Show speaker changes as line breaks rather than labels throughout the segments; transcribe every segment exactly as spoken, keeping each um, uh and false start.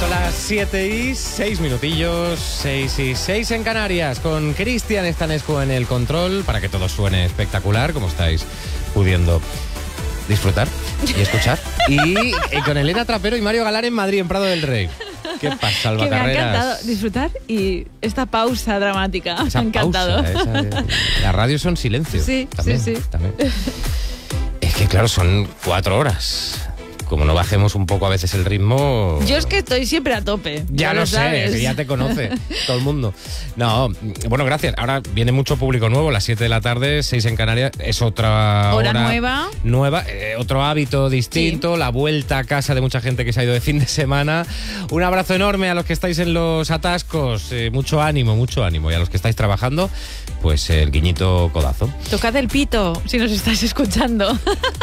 Son las siete y seis minutillos, seis y seis en Canarias, con Cristian Estanescu en el control, para que todo suene espectacular, como estáis pudiendo disfrutar y escuchar. Y, y con Elena Trapero y Mario Galán en Madrid, en Prado del Rey. ¿Qué pasa, Alba
Que me
Carreras?
ha encantado disfrutar y esta pausa dramática.
Esa
me ha encantado.
pausa, esa- la radio son silencio.
Sí,
también,
sí, sí.
también. Es que claro, son cuatro horas. Como no bajemos un poco a veces el ritmo...
Yo es que estoy siempre a tope.
Ya lo sé,
sabes.
que ya te conoce todo el mundo. No, bueno, gracias. Ahora viene mucho público nuevo, las siete de la tarde, seis en Canarias. Es otra
Hora
hora
nueva.
Nueva, eh, otro hábito distinto,
Sí.
la vuelta a casa de mucha gente que se ha ido de fin de semana. Un abrazo enorme a los que estáis en los atascos. Eh, mucho ánimo, mucho ánimo. Y a los que estáis trabajando, pues el guiñito codazo.
Tocad el pito si nos estáis escuchando.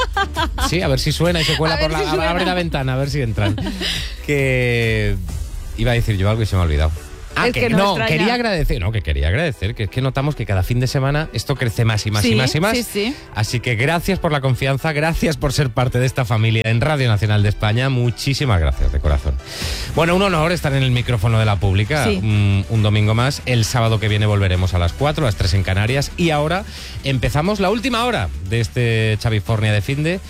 Sí, a ver si suena y se cuela
A ver
por la...
si suena.
Abre la ventana, a ver si entran. Que... Iba a decir yo algo y se me ha olvidado. Ah,
Es
que,
que nos
no,
extraña.
quería agradecer, no, que quería agradecer, que es que notamos que cada fin de semana esto crece más y más
Sí,
y más y más.
sí, sí.
Así que gracias por la confianza, gracias por ser parte de esta familia en Radio Nacional de España. Muchísimas gracias, de corazón. Bueno, un honor estar en el micrófono de la pública
Sí.
un, un domingo más. El sábado que viene volveremos a las cuatro, a las tres en Canarias. Y ahora empezamos la última hora de este Chavifornia de Finde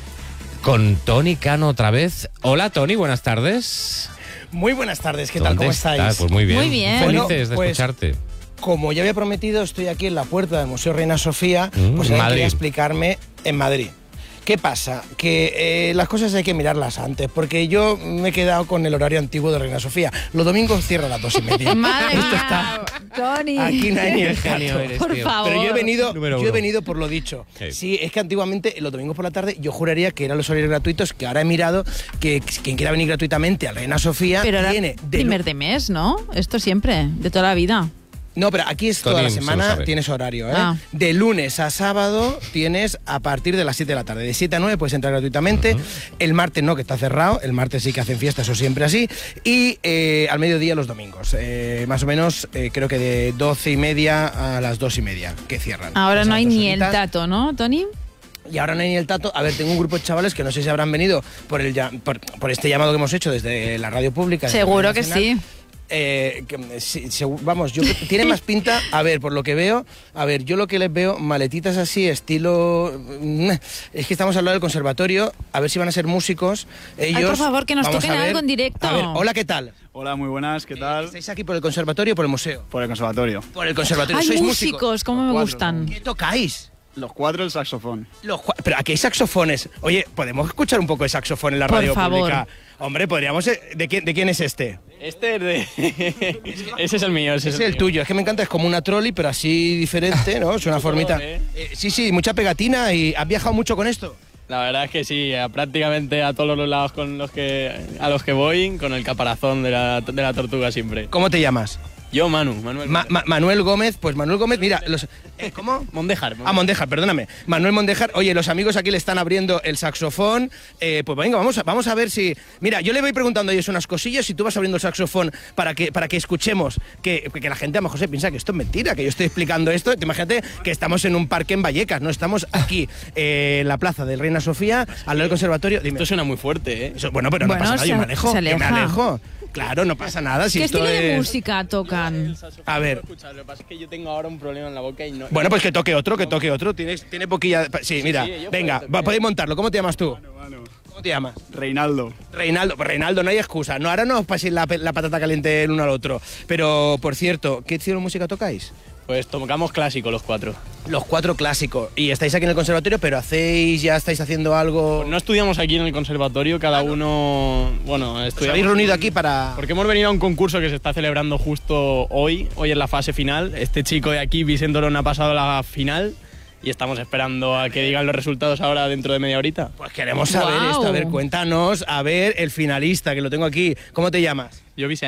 con Tony Cano otra vez. Hola, Tony, buenas tardes.
Muy buenas tardes, ¿qué tal?
¿Dónde
¿Cómo estáis?
estás? Pues muy bien.
Muy bien.
Felices
Bueno,
de
pues,
escucharte.
Como ya había prometido, estoy aquí en la puerta del Museo Reina Sofía,
Mm,
pues
en
alguien
Madrid.
quería explicarme en Madrid. ¿Qué pasa? Que eh, las cosas hay que mirarlas antes, porque yo me he quedado con el horario antiguo de Reina Sofía. Los domingos cierra a las dos y media.
Madre
Esto
mía,
está...
Tony.
Aquí no hay ni el
genio
gato.
eres,
Por
tío.
favor.
Pero yo he venido,
Número
yo he
uno.
venido por lo dicho.
Sí.
Sí, es que antiguamente los domingos por la tarde yo juraría que eran los horarios gratuitos, que ahora he mirado que quien quiera venir gratuitamente a Reina Sofía
Pero ahora
tiene de
primer de mes, ¿no? Esto siempre, de toda la vida.
No, pero aquí es
Tony
toda la
se lo
semana,
sabe.
tienes horario, ¿eh?
Ah.
De lunes a sábado tienes a partir de las siete de la tarde. De siete a nueve puedes entrar gratuitamente.
Ujú.
El martes no, que está cerrado. El martes sí que hacen fiesta, eso siempre así. Y eh, al mediodía los domingos. Eh, más o menos, eh, creo que de doce y media a las dos y media que cierran.
Ahora
Esas
no hay
dos
ni el
horitas.
tato, ¿no, Tony?
Y ahora no hay ni el tato. A ver, tengo un grupo de chavales que no sé si habrán venido por, el, ya- por, por este llamado que hemos hecho desde la radio pública. desde
Seguro
Radio
que
Nacional.
sí.
Eh, que, sí, segu- vamos, yo tiene más pinta, a ver, por lo que veo, a ver, yo lo que les veo, maletitas así, estilo, mm, es que estamos al lado del conservatorio, a ver si van a ser músicos, ellos.
Ay, por favor, que nos
vamos
toquen
a ver.
algo en directo.
A ver, hola, ¿qué tal?
Hola, muy buenas, ¿qué tal?
¿Estáis aquí por el conservatorio o por el museo?
Por el conservatorio.
Por el conservatorio,
Ay,
sois
músicos,
músicos.
cómo me
Cuatro,
gustan.
¿Qué tocáis?
Los cuatro, el saxofón.
Los cua- pero aquí hay saxofones. Oye, ¿podemos escuchar un poco de saxofón en la
Por
radio
favor.
pública? Hombre, podríamos. eh, ¿De quién, de quién es este?
Este es de... ese es el mío, ese
Es
es
el
mío.
tuyo, es que me encanta, es como una trolley, pero así diferente, ¿no? Es una formita.
¿eh?
Eh, sí, sí, mucha pegatina. ¿Y has viajado mucho con esto?
La verdad es que sí, a prácticamente a todos los lados con los que, a los que voy, con el caparazón de la, de la tortuga siempre.
¿Cómo te llamas?
Yo, Manu, Manuel
Ma-
Mondejar.
Ma- Manuel Gómez, pues Manuel Gómez, mira, los, eh, ¿cómo?
Mondejar.
Ah, Mondejar, perdóname. Manuel Mondejar, oye, los amigos aquí le están abriendo el saxofón. Eh, pues venga, vamos a, vamos a ver si. Mira, yo le voy preguntando a ellos unas cosillas y tú vas abriendo el saxofón para que, para que escuchemos. Que, que la gente a lo mejor se piensa que esto es mentira, que yo estoy explicando esto. Te imagínate que estamos en un parque en Vallecas, no estamos aquí eh, en la plaza del Reina Sofía, al lado del conservatorio. Dime.
Esto suena muy fuerte, ¿eh?
Eso- bueno, pero
Bueno,
no pasa nada, yo
se-
me alejo.
se
yo me
aleja.
alejo. Claro, no pasa nada. Si
¿Qué
esto
estilo de
es-
música tocan?
A ver.
Escuchar, lo que pasa es que yo tengo ahora un problema en la boca y no...
Bueno, pues que toque otro, que toque otro. Tienes, tiene poquilla. Sí, mira,
sí, yo
venga,
puedo
va,
tocar.
podéis montarlo. ¿Cómo te llamas tú?
Manu.
¿Cómo te llamas?
Reinaldo.
Reinaldo. Pues Reinaldo, no hay excusa. No, ahora no os paséis la, pe- la patata caliente el uno al otro. Pero, por cierto, ¿qué estilo de música tocáis?
Pues tocamos clásico los cuatro.
Los cuatro clásicos. Y estáis aquí en el conservatorio, pero hacéis, ya estáis haciendo algo.
Pues no estudiamos aquí en el conservatorio, cada uno... Bueno,
Os
estudiamos...
habéis reunido aquí para.
Porque hemos venido a un concurso que se está celebrando justo hoy, hoy en la fase final. Este chico de aquí, Vicente Orón, ha pasado a la final y estamos esperando a que digan los resultados ahora dentro de media horita.
Pues queremos saber
Guau.
esto. A ver, cuéntanos. A ver, el finalista, que lo tengo aquí. ¿Cómo te llamas?
Yo, Vicente.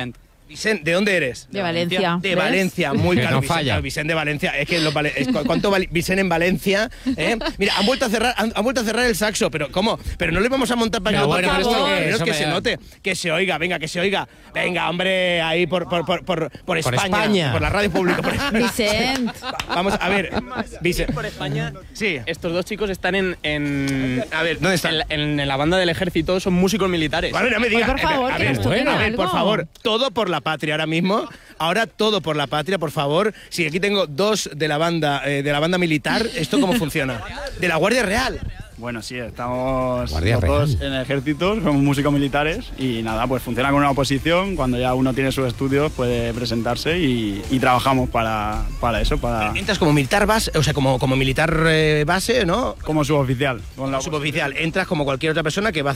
Vicent, ¿de dónde eres?
De Valencia.
De
¿ves?
Valencia, muy
Que
claro.
no
Vicent,
falla.
claro, Vicent de Valencia. Es que los vale- es cu- ¿cuánto vale Vicent en Valencia? ¿Eh? Mira, han vuelto a cerrar, han, han vuelto a cerrar el saxo, pero ¿cómo? Pero no le vamos a montar para
Pero
que
bueno,
por
pero esto
favor,
qué es,
menos que
hombre.
se note, que se oiga, venga, que se oiga. Venga, hombre, ahí por por por por, por España,
España.
por la radio pública, por España.
Vicent.
Vamos a ver, Vicent.
Por España,
Sí.
estos dos chicos están en, en,
A ver, ¿dónde están?
en, la- en la banda del ejército, son músicos militares.
A ver, no me digas.
Ay, por favor,
a
que
ver,
nos toquen
a ver,
algo.
por favor, todo por la patria ahora mismo. Ahora todo por la patria, por favor. Si aquí tengo dos de la banda, eh, de la banda militar, ¿esto cómo funciona? De la Guardia Real.
Bueno, sí, estamos
Guardia
los dos
Real.
en el ejército, somos músicos militares y nada, pues funciona con una oposición. Cuando ya uno tiene sus estudios puede presentarse y, y trabajamos para, para eso, para
Entras como militar base, o sea, como, como militar eh, base, ¿no?
como suboficial. Con la
Suboficial. Entras como cualquier otra persona que va a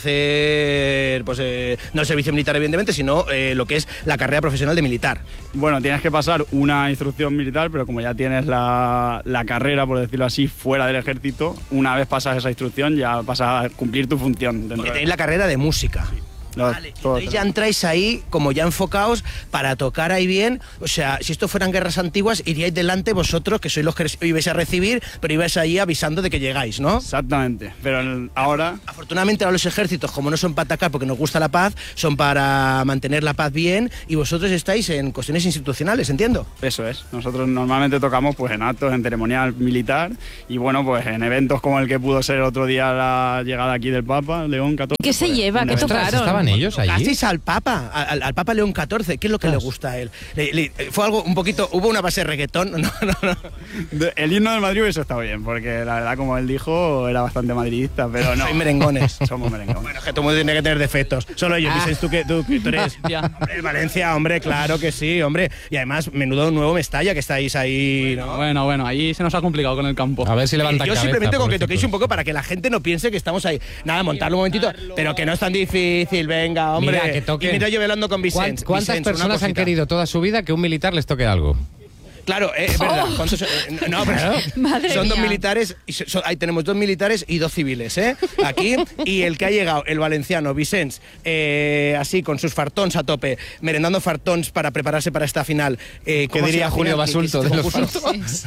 hacer, pues, eh, no el servicio militar, evidentemente, sino eh, lo que es la carrera profesional de militar.
Bueno, tienes que pasar una instrucción militar, pero como ya tienes la, la carrera, por decirlo así, fuera del ejército, una vez pasas esa instrucción ya pasas a cumplir tu función. Dentro
Porque
de-
tenéis la carrera de música.
Los-
Vale,
todo-
entonces ya entráis ahí como ya enfocados para tocar ahí bien. O sea, si esto fueran guerras antiguas, iríais delante vosotros, que sois los que ibais a recibir, pero ibais ahí avisando de que llegáis, ¿no?
Exactamente, pero el- ahora
Afortunadamente ahora los ejércitos, como no son para atacar porque nos gusta la paz, son para mantener la paz bien y vosotros estáis en cuestiones institucionales, entiendo.
eso es. Nosotros normalmente tocamos pues en actos, en ceremonial militar y bueno, pues en eventos como el que pudo ser el otro día la llegada aquí del Papa, León catorce.
¿Qué se
pues,
lleva?
un
¿Qué
evento.
Ostras,
tocaron?
¿estaban ellos allí?
Casteis al Papa, al, al Papa León catorce, ¿qué es lo que le gusta a él? Le- le- fue algo un poquito, hubo una base de reggaetón, no, no, no.
De- El himno del Madrid hubiese estado bien, porque la verdad, como él dijo, era bastante madridista, pero no.
Soy merengones.
Somos merengones.
Bueno, es que todo el mundo tiene que tener defectos. Solo ellos,
Ah.
Vicens, tú que tú, que tú eres. Hombre, Valencia, hombre, claro que sí, hombre. Y además, menudo nuevo Mestalla que estáis ahí, ¿no?
Bueno, bueno, ahí se nos ha complicado con el campo.
A ver si levanta
Yo
cabeza,
simplemente con que
pobrecitos.
toquéis un poco para que la gente no piense que estamos ahí. Nada, montarlo un momentito, pero que no es tan difícil, venga, hombre.
Mira, que toquen.
Y mira yo velando con
¿Cuán-
Vicens.
¿Cuántas
Vicens, una
personas han
cosita.
querido toda su vida que un militar les toque algo?
Claro, eh, es verdad. ¿Cuántos son? Eh, No, pero
Madre
son dos
mía.
militares. Y so- so- ahí tenemos dos militares y dos civiles, ¿eh? Aquí. Y el que ha llegado, el valenciano, Vicens, eh, así con sus fartons a tope, merendando fartons para prepararse para esta final. Eh,
¿Qué
¿cómo
diría
ha sido la
Julio
final? ¿Qué- qué es
Basulto
este
de los
concurso?
fartons?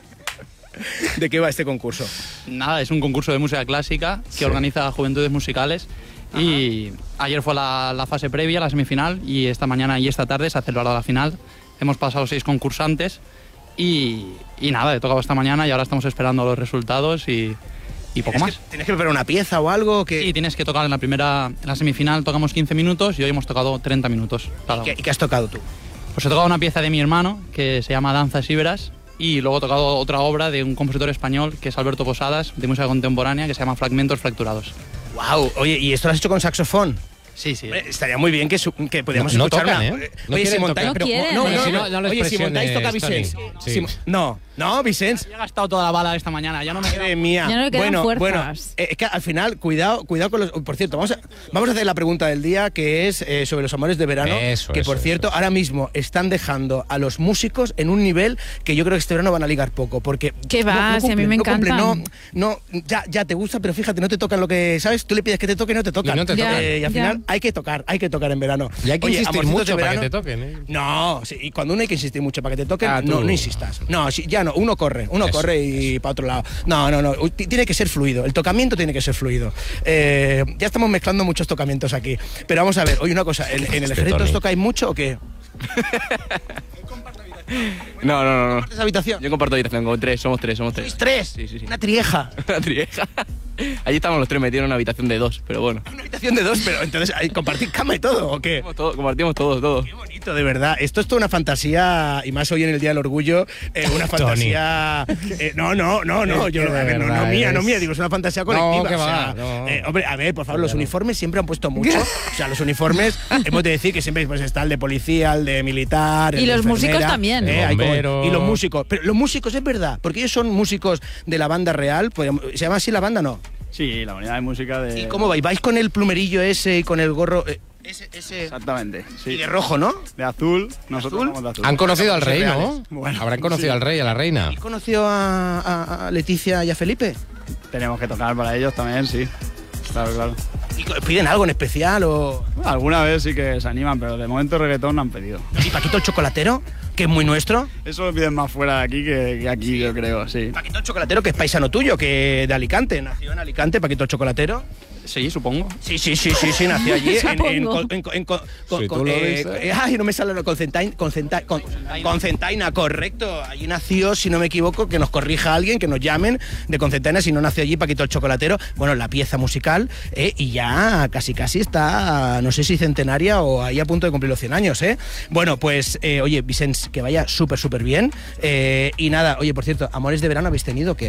¿De qué va este concurso?
Nada, es un concurso de música clásica que organiza Juventudes Musicales. Y ayer fue la, la fase previa, la semifinal, y esta mañana y esta tarde se ha celebrado la final. Hemos pasado seis concursantes y, y nada, he tocado esta mañana y ahora estamos esperando los resultados y, y poco
¿Tienes
más.
que, ¿Tienes que preparar una pieza o algo? Que,
Sí, tienes que tocar en la primera, en la semifinal tocamos quince minutos y hoy hemos tocado treinta minutos cada uno.
¿Y qué has tocado tú?
Pues he tocado una pieza de mi hermano que se llama Danzas Íberas y luego he tocado otra obra de un compositor español que es Alberto Posadas, de música contemporánea, que se llama Fragmentos Fracturados.
Wow, oye, ¿y esto lo has hecho con saxofón?
Sí, sí.
Hombre, estaría muy bien que, su- que pudiéramos
No- no
escuchar
tocan,
una-
¿eh? No
Oye, si
quieren
montáis,
tocar.
pero-
No quieren,
no,
¿eh?
no,
Si
no,
no, no les
oye, si montáis toca
presiones,
Vicens.
Tony.
Si
Sí.
mo- no, no, Vicens.
He gastado toda la bala esta mañana, ya no me
Madre mía.
Ya no le quedan
bueno,
fuerzas.
bueno, eh, es que al final, cuidado, cuidado con los. Por cierto, vamos a, vamos a hacer la pregunta del día que es eh, sobre los amores de verano.
Eso,
que
eso,
por cierto,
eso.
ahora mismo están dejando a los músicos en un nivel que yo creo que este verano van a ligar poco. Porque.
¿Qué va?
no- no
Si a mí me
cumplen, no
encantan.
cumplen, No, no, ya, ya te gusta, pero fíjate, no te tocan lo que. ¿Sabes? Tú le pides que te toque y no te tocan.
Y no te
Ya,
tocan.
Eh, y al
ya.
final hay que tocar, hay que tocar en verano.
Y hay que
Oye,
insistir
amorcitos
mucho
de
para que
verano-
te toquen, ¿eh?
No, sí, y cuando uno hay que insistir mucho para que te toquen,
Ah,
no,
tú.
no insistas. No, sí, ya no, uno corre, uno
Eso,
corre y para otro lado. No, no, no, u- ti- tiene que ser fluido, el tocamiento tiene que ser fluido. Eh, ya estamos mezclando muchos tocamientos aquí, pero vamos a ver, oye, una cosa, ¿en, en el
Este
ejército os
Tony.
tocáis mucho o qué?
No, no, no, no.
¿Compartes habitación?
Yo comparto habitación con tres, somos tres, somos tres.
¿Sois tres?
Sí, sí, sí.
Una trieja.
Una trieja. Allí estamos los tres metidos en una habitación de dos, pero bueno.
Una habitación de dos, pero entonces, ¿hay- ¿compartís cama y todo o qué?
Compartimos todo, compartimos todo, todo.
Qué bonito, de verdad. Esto es toda una fantasía, y más hoy en el Día del Orgullo, eh, una fantasía... eh, no, no, no, no,
Es
yo,
que
a
de
ver, no, no
verdad
mía, no
es-
mía, digo, es una fantasía colectiva.
No, que
o sea,
va, no.
eh, hombre, a ver, por favor, los uniformes siempre han puesto mucho. O sea, los uniformes, hemos de decir que siempre pues, está el de policía, el de militar... el
Y
de
los músicos
enfermera,
también.
eh, hay como-
Bombero.
y los músicos. Pero los músicos, es verdad, porque ellos son músicos de la banda real, podríamos- ¿se llama así la banda no?
Sí, la unidad de música de...
¿Y cómo vais? ¿Vais con el plumerillo ese y con el gorro? eh, ese, ese
Exactamente, sí.
y de rojo, ¿no?
De azul, nosotros
¿Azul?
somos de azul.
Han conocido al rey,
reales.
¿no?
Bueno,
Habrán conocido
sí.
al rey, a la reina.
¿Has conocido a, a- a Leticia y a Felipe?
Tenemos que tocar para ellos también, sí. Claro, claro.
¿Y piden algo en especial o...?
Alguna vez sí que se animan, pero de momento reggaetón no han pedido.
¿Y Paquito el Chocolatero? Que es muy nuestro.
Eso lo piden más fuera de aquí que, que aquí, yo creo, sí.
Paquito el Chocolatero, que es paisano tuyo, que de Alicante. Nació en Alicante, Paquito el Chocolatero.
Sí, supongo.
Sí, sí, sí, sí, sí, nació allí. en, en,
Supongo.
en, en- en- con-
Si
con-
tú lo
eh,
dices.
eh, ay, no me sale lo Concentaina, Concenta- con- Concentaina, correcto. Allí nació, si no me equivoco, que nos corrija alguien, que nos llamen de Concentaina, si no nació allí Paquito el Chocolatero. Bueno, la pieza musical, eh, y ya casi casi está, no sé si centenaria o ahí a punto de cumplir los cien años, ¿eh? Bueno, pues, eh, oye, Vicens, que vaya súper, súper bien. Eh, y nada, oye, por cierto, ¿amores de verano habéis tenido o qué?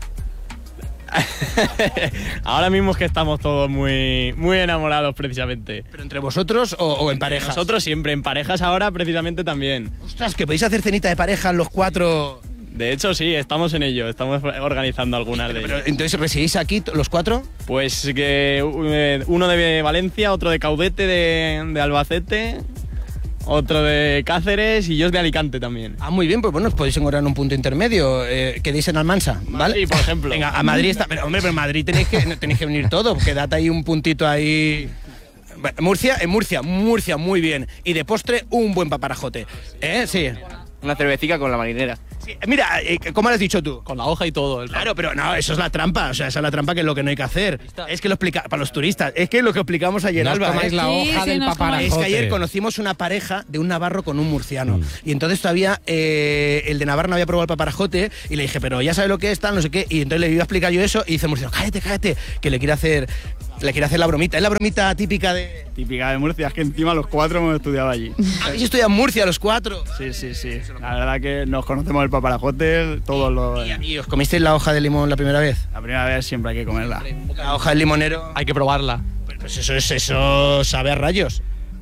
Ahora mismo es que estamos todos muy, muy enamorados precisamente.
¿Pero entre vosotros o, o en pareja?
Nosotros siempre, en parejas ahora precisamente también.
Ostras, que podéis hacer cenita de pareja los cuatro.
De hecho sí, estamos en ello, estamos organizando algunas de
Pero
ellas.
entonces residís aquí t- los cuatro.
Pues que eh, uno de Valencia, otro de Caudete de, de Albacete, otro de Cáceres y yo de Alicante también.
Ah, muy bien, pues bueno, os podéis encontrar en un punto intermedio. Eh, quedéis en Almansa, ¿vale?
Sí, por ejemplo.
Venga, a Madrid está. Pero, hombre, pero en Madrid tenéis que, tenéis que venir todos. Quedad ahí un puntito ahí. Bueno, Murcia, en Murcia, Murcia, muy bien. Y de postre, un buen paparajote. ¿Eh? Sí.
Una cervecita con la marinera.
Sí, mira, eh, ¿cómo lo has dicho tú?
Con la hoja y todo. El
Claro, pero no, eso es la trampa. O sea, esa es la trampa que es lo que no hay que hacer. Es que lo explica para los turistas. Es que lo que explicamos ayer,
No os
Alba.
comáis
¿eh?
la
Sí,
hoja
sí,
del
no os comáis.
Es que
paparajote.
ayer conocimos una pareja de un navarro con un murciano.
Mm.
Y entonces todavía eh, el de Navarra no había probado el paparajote. Y le dije, pero ya sabe lo que es, tal, no sé qué. Y entonces le iba a explicar yo eso. Y dice el murciano, cállate, cállate. Que le quiere hacer, le quiere hacer la bromita. Es la bromita típica de.
Típica de Murcia, es que encima los cuatro hemos estudiado allí.
Habéis estudiado en Murcia los cuatro.
Sí, sí, sí. La verdad que nos conocemos el paparajote, todos los...
Y, y os comisteis la hoja de limón la primera vez.
La primera vez siempre hay que comerla.
La hoja del limonero.
Hay que probarla.
Pues eso es, eso sabe a rayos.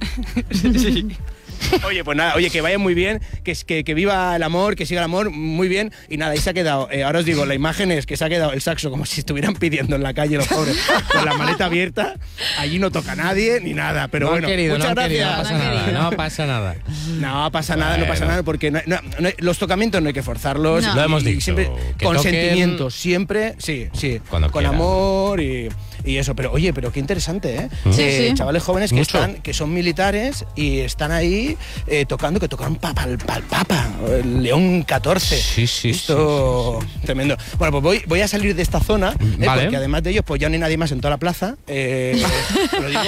Oye, pues nada, oye, que vaya muy bien, que, es- que, que viva el amor, que siga el amor, muy bien. Y nada, ahí se ha quedado, eh, ahora os digo, la imagen es que se ha quedado el saxo como si estuvieran pidiendo en la calle los pobres, con la maleta abierta. Allí no toca nadie ni nada, pero
no
bueno,
han querido,
muchas
no han querido, no
gracias.
pasa
No han
nada,
querido.
no pasa nada.
No pasa nada, no pasa
Bueno.
nada, porque no- no- no- los tocamientos no hay que forzarlos.
No.
y-
Lo hemos
y
dicho,
Siempre
que
con
toquen
sentimiento, siempre, sí, sí.
cuando
con
quieran.
amor y, y eso. Pero oye, pero qué interesante, ¿eh?
Mm.
Sí,
Eh,
sí.
Chavales jóvenes que
Mucho.
están, que son militares y están ahí eh, tocando, que tocaron papa, al Papa, el León catorce.
Sí, sí,
Esto tremendo. Bueno, pues voy, voy a salir de esta zona, eh,
Vale.
porque además de ellos, pues ya no hay nadie más en toda la plaza. eh, lo digo.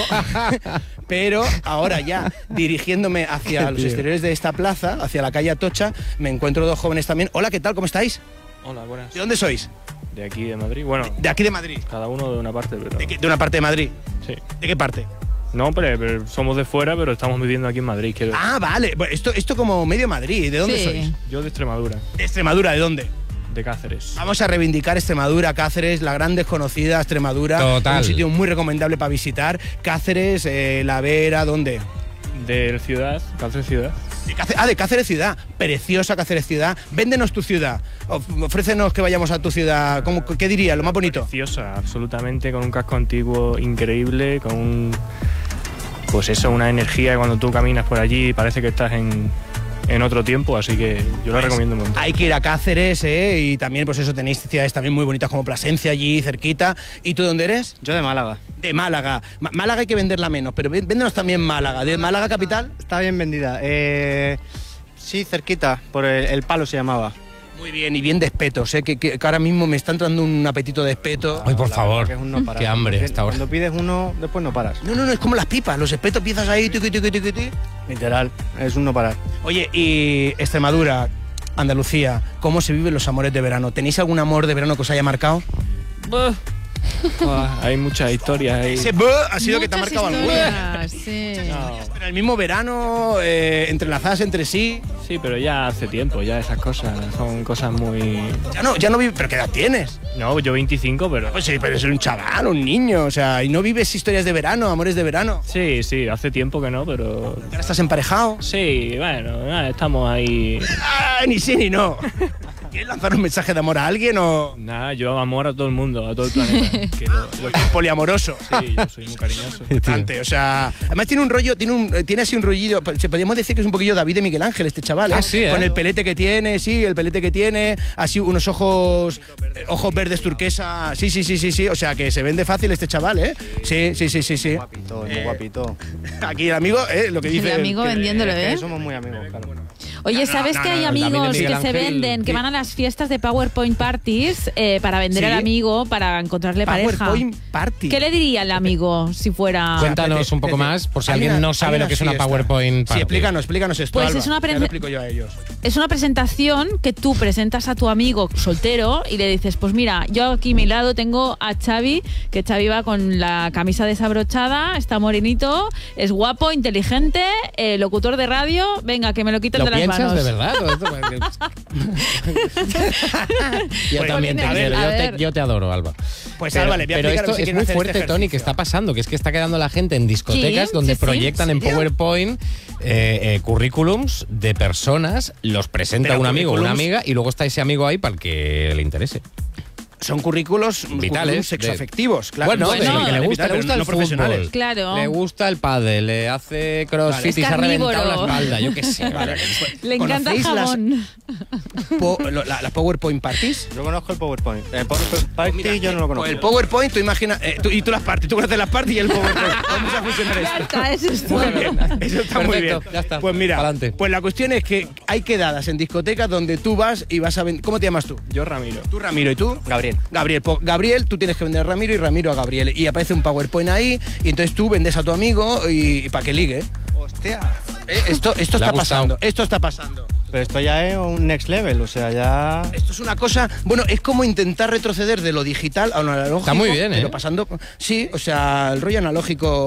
Pero ahora ya, dirigiéndome hacia los
Tío.
exteriores de esta plaza, hacia la calle Atocha, me encuentro dos jóvenes también. Hola, ¿qué tal? ¿Cómo estáis?
Hola, buenas.
¿De dónde sois?
De aquí, de Madrid. Bueno,
De aquí de Madrid.
cada uno de una parte, pero...
¿De, qué- de una parte de Madrid?
Sí.
¿De qué parte?
No, pero, pero somos de fuera, pero estamos viviendo aquí en Madrid. Quiero...
Ah, vale. Bueno, esto, esto como medio Madrid. ¿De dónde
Sí.
sois?
Yo de Extremadura,
De Extremadura, ¿de dónde?
de Cáceres.
Vamos a reivindicar Extremadura, Cáceres, la gran desconocida Extremadura.
Total.
Un sitio muy recomendable para visitar. Cáceres, eh, La Vera, ¿dónde?
De ciudad, Cáceres ciudad.
De Cáceres- ah, de Cáceres ciudad. Preciosa Cáceres ciudad. Véndenos tu ciudad. Of- Ofrécenos que vayamos a tu ciudad. ¿Cómo, ¿Qué diría? Lo más bonito.
Preciosa, absolutamente, con un casco antiguo increíble, con un... Pues eso, una energía que cuando tú caminas por allí parece que estás en, en otro tiempo, así que yo lo recomiendo un montón.
Hay que ir a Cáceres, ¿eh? Y también, pues eso, tenéis ciudades también muy bonitas como Plasencia, allí cerquita. ¿Y tú dónde eres?
Yo de Málaga.
De Málaga. Ma- Málaga hay que venderla menos, pero vé- véndenos también Málaga. ¿De Málaga capital?
Está bien vendida. Eh, sí, cerquita, por el, el Palo se llamaba.
Muy bien, y bien de espetos, ¿eh? Que, que- que ahora mismo me está entrando un apetito de espeto.
Ay, por
La
favor.
verdad que es un no parar.
Qué hambre
Cuando-
hasta ahora.
Cuando pides uno, después no paras.
No, no, no, es como las pipas, los espetos piezas ahí, tiqui, tiqui, tiqui, tiqui.
Literal, es un no parar.
Oye, y Extremadura, Andalucía, ¿cómo se viven los amores de verano? ¿Tenéis algún amor de verano que os haya marcado?
Ah, hay muchas historias ahí.
Ese buh ha sido que te ha
Muchas
marcado alguna.
historias, sí.
En el mismo verano, eh, entrelazadas entre sí.
Sí, pero ya hace tiempo, ya esas cosas son cosas muy...
Ya no, ya no vives, pero ¿qué edad tienes?
No, yo veinticinco, pero...
Pues sí, pero eres un chaval, un niño, o sea, y no vives historias de verano, amores de verano.
Sí, sí, hace tiempo que no, pero...
Ahora estás emparejado.
Sí, bueno, nada, estamos ahí...
Ah, ni sí ni no. ¿Quieres lanzar un mensaje de amor a alguien o...?
Nada, yo amor a todo el mundo, a todo el planeta. Que lo, lo que-
Poliamoroso.
sí, yo soy muy cariñoso.
Bastante, o sea, además tiene un rollo, tiene un, tiene así un rollillo, se podríamos decir que es un poquillo David de Miguel Ángel este chaval, ¿eh?
Ah, sí, ¿eh?
Con el pelete que tiene, sí, el pelete que tiene, así unos ojos eh, ojos verdes turquesa, sí, sí, sí, sí, sí, o sea, que se vende fácil este chaval, ¿eh? Sí, sí, sí, sí, sí.
Guapito, muy
Eh,
guapito.
Aquí el amigo, ¿eh? Lo que dice
El amigo
que-
vendiéndolo,
Eh,
¿eh?
somos muy amigos, claro.
Oye,
No,
¿sabes
no,
que
no,
hay
no,
el David de
amigos
Miguel
que se
Ángel,
venden, que
sí.
van a las fiestas de PowerPoint parties eh, para vender
Sí.
al amigo, para encontrarle pareja?
PowerPoint Party.
¿Qué le diría al amigo si fuera...?
Cuéntanos un poco
Espérate,
más, por si
hay
alguien
una-
no
hay
sabe lo
una
que es una
fiesta.
PowerPoint
Sí,
party.
explícanos, explícanos esto,
Pues
Alba,
es una
ya lo
presen-
explico yo a ellos.
Es una presentación que tú presentas a tu amigo soltero y le dices, pues mira, yo aquí a mi lado tengo a Xavi, que Xavi va con la camisa desabrochada, está morenito, es guapo, inteligente, eh, locutor de radio, venga, que me lo quiten
¿Lo
de las
piensas
manos.
de verdad? ¿O esto- yo
Bueno,
también te
a ver,
quiero,
a
yo te,
ver.
yo te adoro, Alba.
Pues
Pero,
Alba, le voy a
pero
explicar
esto
si
es
quieren
muy
hacer
fuerte,
este
Tony, que
ejercicio.
está pasando, que es que está quedando la gente en discotecas
Sí,
donde
sí, sí.
proyectan en
¿Serio?
PowerPoint eh, eh, currículums de personas, los presenta
Pero
un amigo o una
currículums-
amiga y luego está ese amigo ahí para el que le interese.
Son currículos
Vitales,
currículums sexoafectivos, claro.
Bueno,
No,
de
sí,
lo que le gusta,
vitales,
le gusta
no
el
profesionales.
fútbol.
Claro.
Le gusta el pádel, le hace crossfit
Es
y se ha reventado la
carnívoro.
espalda, yo qué sé.
Vale.
Le encanta el
¿Conocéis las-
jamón.
Po- lo- la, la PowerPoint Parties.
Yo conozco el PowerPoint. El PowerPoint Party yo no lo
Pues
conozco.
el PowerPoint, tú imaginas. eh, tú- y tú las parties, tú conoces las parties y el PowerPoint. Vamos a fusionar
Ya
esto.
está, eso es
Muy
todo.
bien, eso está muy
Perfecto,
bien.
ya está.
Pues mira,
Pa'lante.
pues la cuestión es que hay quedadas en discotecas donde tú vas y vas a vender. ¿Cómo te llamas tú?
Yo, Ramiro.
Tú, Ramiro, ¿y tú?
Gabriel.
Gabriel, po- Gabriel, tú tienes que vender a Ramiro y Ramiro a Gabriel. Y aparece un PowerPoint ahí y entonces tú vendes a tu amigo y, para que ligue.
Hostia.
Eh, Esto, esto
Le ha
está
gustado.
pasando, esto está pasando.
Pero esto ya es un next level, o sea, ya...
Esto es una cosa, bueno, es como intentar retroceder de lo digital a lo analógico.
Está muy bien, ¿eh?
Pero pasando, sí, o sea, el rollo analógico